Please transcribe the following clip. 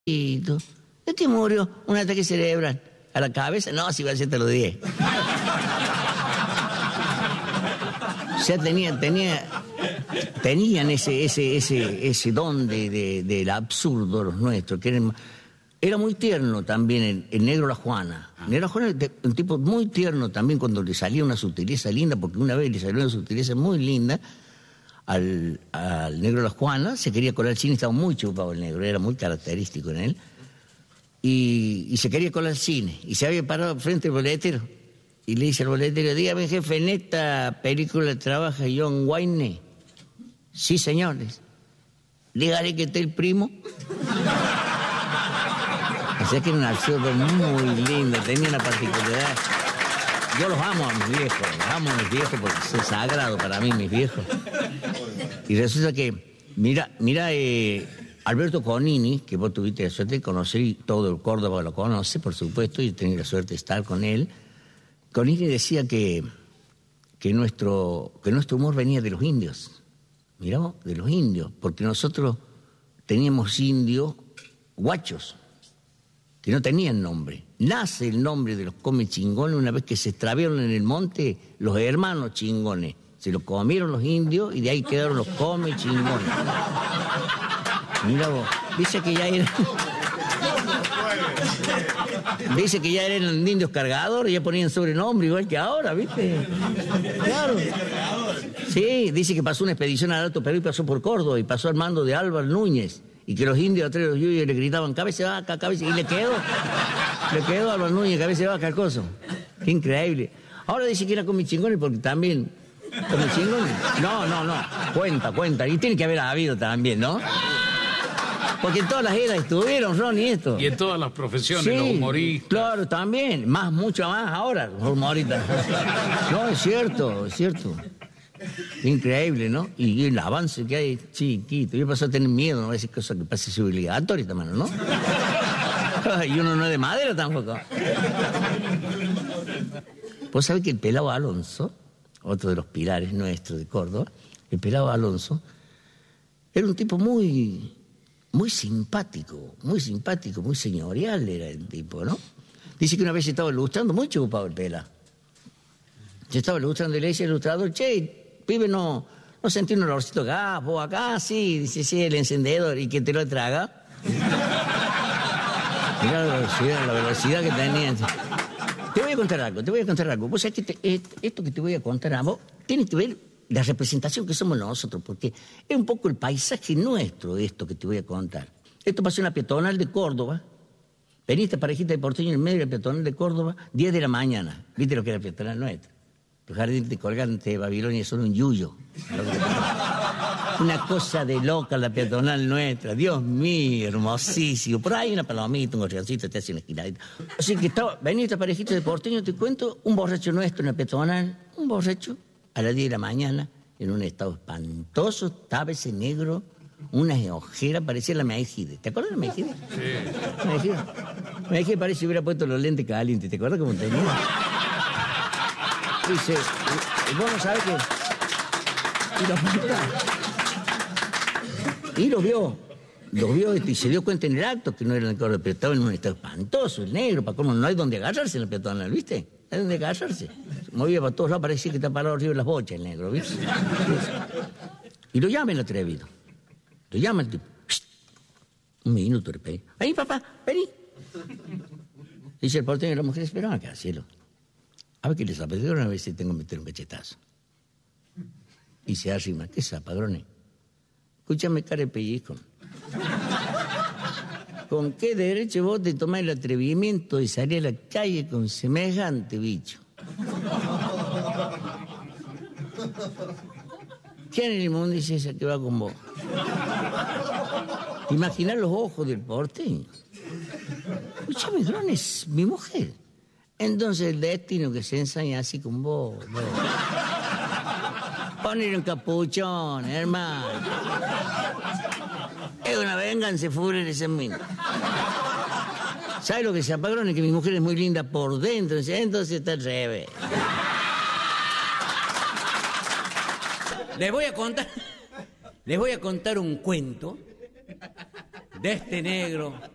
¿De qué murió? Un ataque cerebral. ¿A la cabeza? No, si va a ser te lo dije. O sea, tenían ese don del absurdo los nuestros, que era muy tierno también el negro La Juana. El negro La Juana era un tipo muy tierno también cuando le salía una sutileza linda, porque una vez le salió una sutileza muy linda al negro La Juana, se quería colar al cine, estaba muy chupado el negro, era muy característico en él, y se quería colar al cine, y se había parado frente al boletero, y le dice al boletero, dígame jefe, ¿en esta película trabaja John Wayne? Sí, señores. Dígale que está el primo. O sea que era un absurdo muy lindo, tenía una particularidad. Yo los amo a mis viejos porque son sagrados para mí, mis viejos. Y resulta que, mira, Alberto Conini, que vos tuviste la suerte de conocer, y todo el Córdoba lo conoce, por supuesto, y tenía la suerte de estar con él. Conini decía que nuestro humor venía de los indios. Mirá, de los indios, porque nosotros teníamos indios guachos, que no tenían nombre. Nace el nombre de los come chingones una vez que se extraviaron en el monte los hermanos chingones. Se lo comieron los indios y de ahí quedaron los come chingones. Mira vos, dice que ya eran indios cargadores, ya ponían sobrenombre igual que ahora, ¿viste? Claro. Sí, dice que pasó una expedición al Alto Perú y pasó por Córdoba y pasó al mando de Álvaro Núñez y que los indios atrás de los yuyos le gritaban cabeza vaca, cabeza, y le quedó Álvaro Núñez, cabeza vaca, al coso. Qué increíble. Ahora dice que era come chingones porque también come chingones. No, cuenta, y tiene que haber habido también, ¿no? Porque en todas las eras estuvieron, Ronnie, esto. Y en todas las profesiones, sí, los humoristas. Claro, también. Mucho más ahora, los humoristas. No, es cierto. Increíble, ¿no? Y el avance que hay, chiquito. Yo paso a tener miedo, no a decir cosas que pase obligatoria, hermano, ¿no? Y uno no es de madera tampoco. Vos sabés que el pelado Alonso, otro de los pilares nuestros de Córdoba, el pelado Alonso, era un tipo muy simpático, muy señorial era el tipo, ¿no? Dice que una vez se estaba ilustrando, muy chupado el pela. Se estaba ilustrando y le dice al ilustrador, che, pibe, no sentí un olorcito acá, vos acá, sí, dice, sí, el encendedor, y que te lo traga. Mirá la velocidad que tenía. Te voy a contar algo. Vos sabés que esto que te voy a contar a vos tiene que ver la representación que somos nosotros, porque es un poco el paisaje nuestro esto que te voy a contar. Esto pasó en la peatonal de Córdoba. Venía esta parejita de porteño en el medio de la peatonal de Córdoba, 10 de la mañana. ¿Viste lo que era la peatonal nuestra? Los jardines de colgantes de Babilonia son un yuyo. Una cosa de loca la peatonal nuestra. Dios mío, hermosísimo. Por ahí una palomita, un gorrioncito, te hace una giradita. Así que venía esta parejita de porteño, te cuento, un borracho nuestro en la peatonal, un borracho, a las 10 de la mañana, en un estado espantoso, estaba ese negro, una ojera, parecía la Meijide. ¿Te acuerdas de la Meijide? Sí. Meijide parece que hubiera puesto los lentes calientes. ¿Te acuerdas cómo tenía? Dice, vos no sabés que... Y lo vio y se dio cuenta en el acto que no era el negro, pero estaba en un estado espantoso, el negro, para cómo no hay donde agarrarse en la peatonal, ¿viste? No hay donde agarrarse. Movía para todos lados, parecía que está parado arriba de las bochas el negro, ¿viste? Y lo llama el atrevido. Lo llama el tipo. Un minuto, le pedí. Vení, papá, vení. Dice el porteño, la mujer esperaba acá, cielo. A ver qué les apetece, a ver si tengo que meter un cachetazo. Y se arrima. ¿Qué es, padrones? Escúchame, cara de pellizco. ¿Con qué derecho vos te tomás el atrevimiento de salir a la calle con semejante bicho? ¿Quién en el mundo dice esa que va con vos? ¿Te imaginas los ojos del porteño? Escúchame, Grón, es mi mujer. Entonces el destino que se ensaña así con vos. Poner un capuchón, hermano. Es una venganza fúnebre ese mismo. ¿Sabes lo que se apagaron? Es que mi mujer es muy linda por dentro. Entonces está al revés. Les voy a contar un cuento de este negro